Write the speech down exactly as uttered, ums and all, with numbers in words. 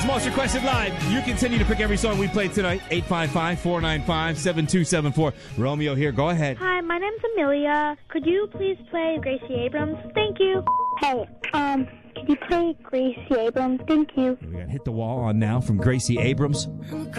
most requested live. You continue to pick every song we play tonight. eight five five, four nine five, seven two seven four. Romeo here. Go ahead. Hi, my name's Amelia. Could you please play Gracie Abrams? Thank you. Hey, um, could you play Gracie Abrams? Thank you. We got Hit the Wall on now from Gracie Abrams.